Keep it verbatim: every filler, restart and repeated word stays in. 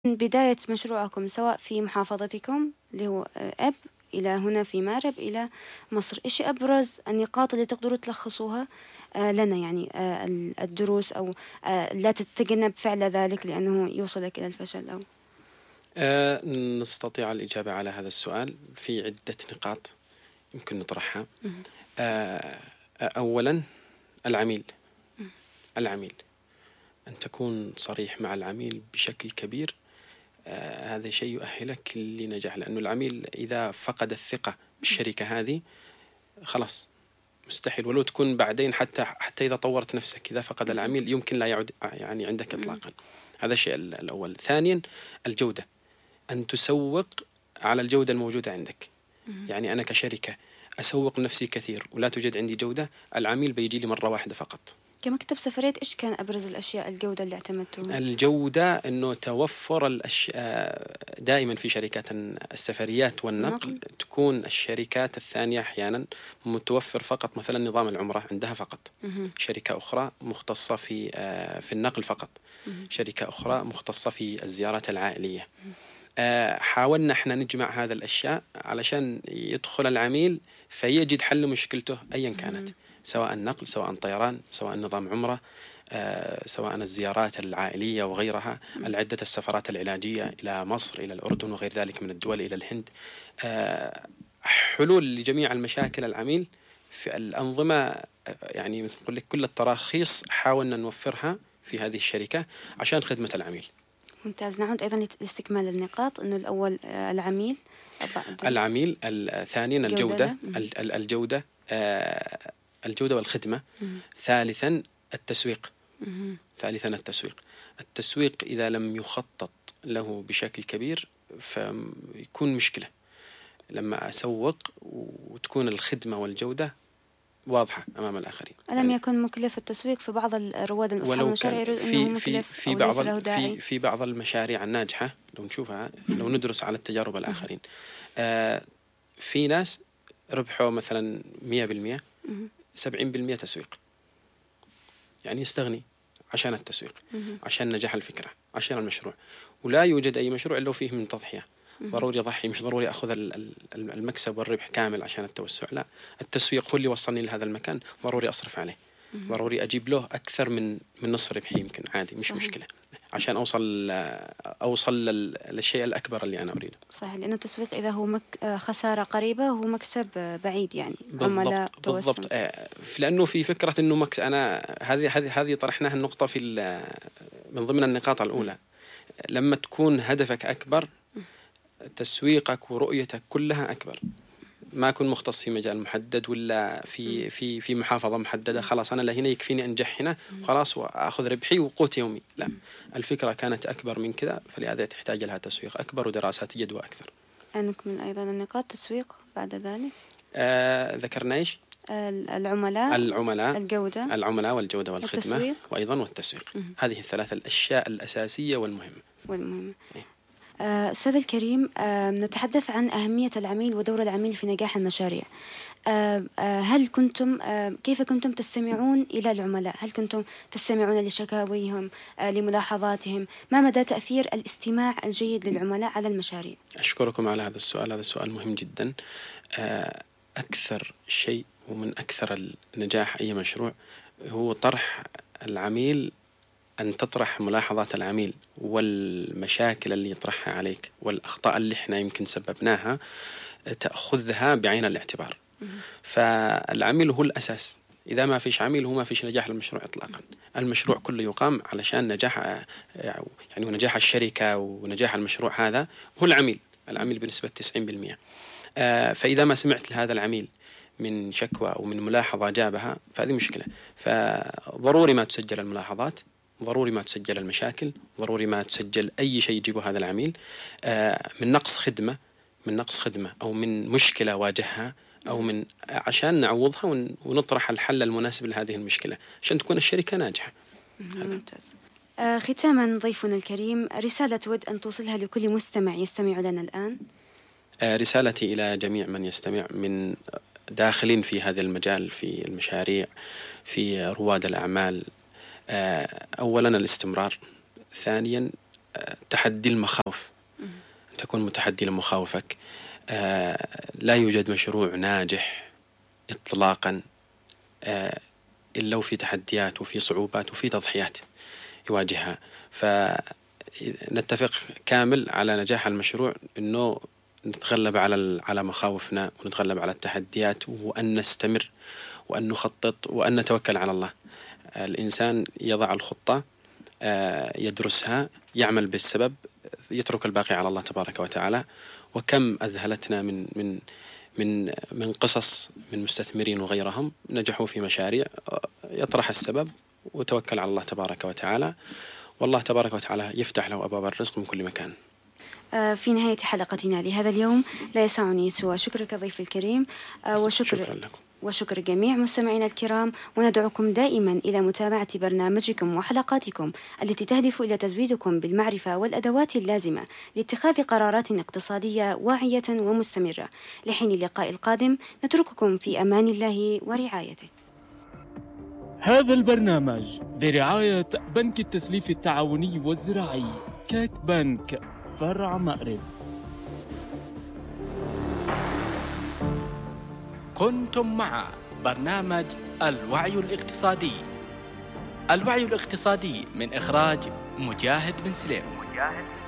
من بداية مشروعكم سواء في محافظتكم اللي هو أب إلى هنا في مارب إلى مصر، إيش أبرز النقاط اللي تقدروا تلخصوها آه لنا، يعني آه الدروس أو آه لا تتجنب فعل ذلك لأنه يوصلك إلى الفشل؟ أو أه نستطيع الإجابة على هذا السؤال في عدة نقاط يمكن نطرحها. أه أولا العميل العميل أن تكون صريح مع العميل بشكل كبير. آه هذا شيء يؤهلك لنجاح، لأنه العميل إذا فقد الثقة بالشركة هذه خلاص مستحيل، ولو تكون بعدين حتى حتى إذا طورت نفسك، إذا فقد العميل يمكن لا يعود يعني عندك إطلاقا. هذا الشيء الأول. ثانيا الجودة، أن تسوق على الجودة الموجودة عندك. يعني أنا كشركة أسوق نفسي كثير ولا توجد عندي جودة، العميل بيجي لي مرة واحدة فقط. كمكتب سفريات إيش كان أبرز الأشياء الجودة اللي اعتمدتوها؟ الجودة أنه توفر الأشياء دائما في شركات السفريات والنقل نقل. تكون الشركات الثانية أحيانا متوفر فقط مثلا نظام العمرة عندها فقط، مه. شركة أخرى مختصة في في النقل فقط، مه. شركة أخرى مختصة في الزيارات العائلية. حاولنا احنا نجمع هذا الأشياء علشان يدخل العميل فيجد حل مشكلته أيا كانت، سواء النقل، سواء طيران، سواء نظام عمرة، آه، سواء الزيارات العائلية وغيرها، العدة السفرات العلاجية إلى مصر، إلى الأردن وغير ذلك من الدول، إلى الهند. آه، حلول لجميع المشاكل العميل في الأنظمة. يعني نقول لك كل التراخيص حاولنا نوفرها في هذه الشركة عشان خدمة العميل. ممتاز. نعود أيضا لاستكمال النقاط، أنه الأول العميل العميل ثانيا الجودة الجودة الجودة والخدمة. مم. ثالثا التسويق. مم. ثالثا التسويق التسويق إذا لم يخطط له بشكل كبير فيكون مشكلة. لما أسوق وتكون الخدمة والجودة واضحة أمام الآخرين. ألم يعني يكن مكلف التسويق في بعض الرواد الأصحاب المشاريع في في في بعض في في بعض المشاريع الناجحة لو نشوفها، لو ندرس على التجارب الآخرين، آه في ناس ربحوا مثلا مية بالمية، سبعين بالمية تسويق، يعني يستغني عشان التسويق، عشان نجاح الفكرة، عشان المشروع. ولا يوجد أي مشروع إلا فيه من تضحية. ضروري أضحي، مش ضروري أخذ المكسب والربح كامل عشان التوسع، لا، التسويق هو اللي وصلني لهذا المكان، ضروري أصرف عليه، ضروري أجيب له أكثر من من نصف ربحي يمكن، عادي مش صحيح. مشكلة عشان أوصل أوصل للشيء الأكبر اللي أنا أريده. صحيح، لأن التسويق إذا هو مك... خسارة قريبة هو مكسب بعيد، يعني بالضبط بالضبط. آه لأنه في فكرة إنه مكس أنا هذه هذه هذه طرحناها النقطة في من ضمن النقاط الأولى. لما تكون هدفك أكبر تسويقك ورؤيتك كلها أكبر. ما أكون مختص في مجال محدد ولا في في في محافظة محددة، خلاص أنا لهنا يكفيني أنجح هنا خلاص وأخذ ربحي وقوت يومي، لا، الفكرة كانت أكبر من كذا، فلهذا تحتاج لها تسويق أكبر ودراسات جدوى أكثر. نكمل أيضا النقاط. تسويق بعد ذلك آه ذكرنا إيش؟ العملاء العملاء الجودة العملاء والجودة والخدمة التسويق. وأيضا والتسويق. م- هذه الثلاث الأشياء الأساسية والمهمة والمهمة. أستاذ الكريم، نتحدث عن أهمية العميل ودور العميل في نجاح المشاريع. هل كنتم كيف كنتم تستمعون إلى العملاء؟ هل كنتم تستمعون لشكاويهم، لملاحظاتهم؟ ما مدى تأثير الاستماع الجيد للعملاء على المشاريع؟ أشكركم على هذا السؤال، هذا سؤال مهم جدا. أكثر شيء ومن أكثر النجاح أي مشروع هو طرح العميل، أن تطرح ملاحظات العميل والمشاكل اللي يطرحها عليك والأخطاء اللي إحنا يمكن سببناها تأخذها بعين الاعتبار. فالعميل هو الأساس، إذا ما فيش عميل هو ما فيش نجاح المشروع إطلاقا. المشروع كله يقام علشان نجاح يعني ونجاح الشركة ونجاح المشروع هذا هو العميل العميل بنسبة تسعين بالمئة. فإذا ما سمعت لهذا العميل من شكوى أو من ملاحظة جابها فهذه مشكلة. فضروري ما تسجل الملاحظات، ضروري ما تسجل المشاكل، ضروري ما تسجل أي شيء يجيبه هذا العميل من نقص خدمة من نقص خدمة أو من مشكلة واجهها أو من عشان نعوضها ونطرح الحل المناسب لهذه المشكلة عشان تكون الشركة ناجحة. ممتاز. آه ختاما ضيفنا الكريم، رسالة تود أن توصلها لكل مستمع يستمع لنا الآن؟ آه رسالتي إلى جميع من يستمع من داخلين في هذا المجال، في المشاريع، في رواد الأعمال، أولا الاستمرار، ثانيا تحدي المخاوف، تكون متحدي لمخاوفك. لا يوجد مشروع ناجح إطلاقا إلا وفي تحديات وفي صعوبات وفي تضحيات يواجهها. فنتفق كامل على نجاح المشروع إنه نتغلب على على مخاوفنا ونتغلب على التحديات، وأن نستمر وأن نخطط وأن نتوكل على الله. الإنسان يضع الخطة، يدرسها، يعمل بالسبب، يترك الباقي على الله تبارك وتعالى. وكم أذهلتنا من من من من قصص من مستثمرين وغيرهم نجحوا في مشاريع، يطرح السبب وتوكل على الله تبارك وتعالى، والله تبارك وتعالى يفتح له أبواب الرزق من كل مكان. في نهاية حلقتنا لهذا اليوم لا يسعني سوى شكرك ضيف الكريم، وشكر لكم. وشكر جميع مستمعينا الكرام، وندعوكم دائما إلى متابعة برنامجكم وحلقاتكم التي تهدف إلى تزويدكم بالمعرفة والأدوات اللازمة لاتخاذ قرارات اقتصادية واعية ومستمرة. لحين اللقاء القادم نترككم في أمان الله ورعايته. هذا البرنامج برعاية بنك التسليف التعاوني والزراعي كاك بنك فرع مأرب. كنتم مع برنامج الوعي الاقتصادي. الوعي الاقتصادي من إخراج مجاهد بن سليم.